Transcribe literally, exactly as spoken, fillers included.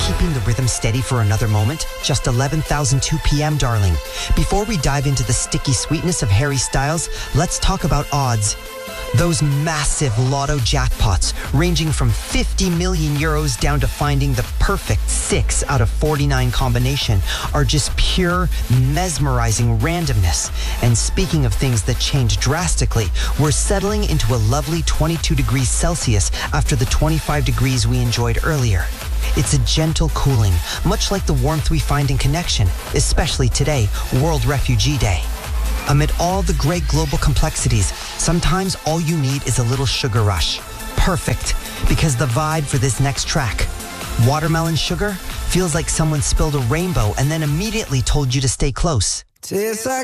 keeping the rhythm steady for another moment? Just eleven thousand two p m, darling. Before we dive into the sticky sweetness of Harry Styles, let's talk about odds. Those massive lotto jackpots, ranging from fifty million euros down to finding the perfect six out of forty-nine combination, are just pure, mesmerizing randomness. And speaking of things that change drastically, we're settling into a lovely twenty-two degrees Celsius after the twenty-five degrees we enjoyed earlier. It's a gentle cooling, much like the warmth we find in connection, especially today, World Refugee Day. Amid all the great global complexities, sometimes all you need is a little sugar rush. Perfect, because the vibe for this next track, Watermelon Sugar, feels like someone spilled a rainbow and then immediately told you to stay close. Tastes like